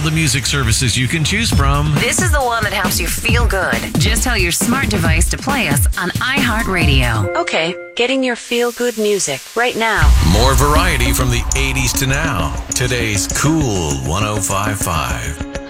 all the music services you can choose from. This is the one that helps you feel good. Just tell your smart device to play us on iHeartRadio. Okay, getting your feel-good music right now. More variety from the 80s to now. Today's Cool 105.5.